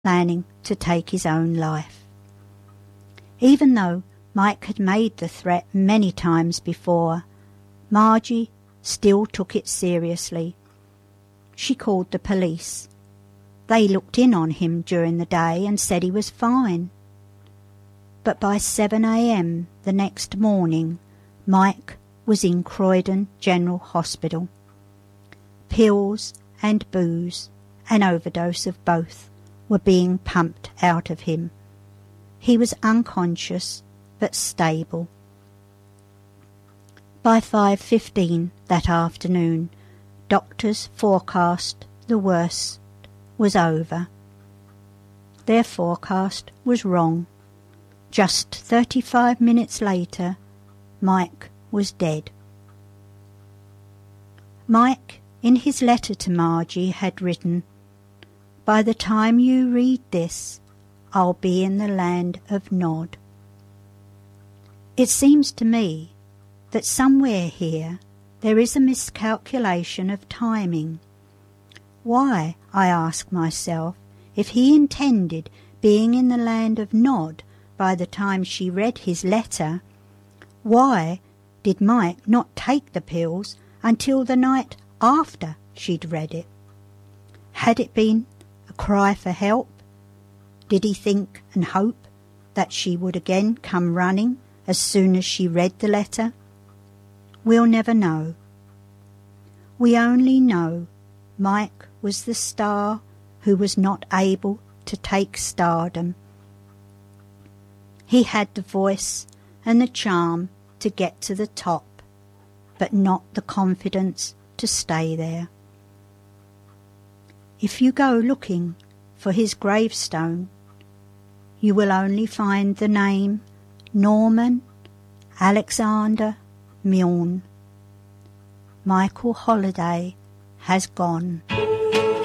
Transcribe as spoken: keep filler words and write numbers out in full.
planning to take his own life. Even though Mike had made the threat many times before, Margie still took it seriously. She called the police. They looked in on him during the day and said he was fine. But by seven a.m. the next morning, Mike was in Croydon General Hospital. Pills and booze, an overdose of both, were being pumped out of him. He was unconscious but stable. By five fifteen that afternoon, doctors forecast the worst was over. Their forecast was wrong. Just thirty-five minutes later, Mike was dead. Mike, in his letter to Margie, had written, "By the time you read this, I'll be in the land of Nod." It seems to me that somewhere here there is a miscalculation of timing. Why, I ask myself, if he intended being in the land of Nod by the time she read his letter, why did Mike not take the pills until the night after she'd read it? Had it been a cry for help? Did he think and hope that she would again come running as soon as she read the letter? We'll never know. We only know Mike was the star who was not able to take stardom. He had the voice and the charm to get to the top, but not the confidence to stay there. If you go looking for his gravestone, you will only find the name Norman Alexander Milne. Michael Holliday has gone.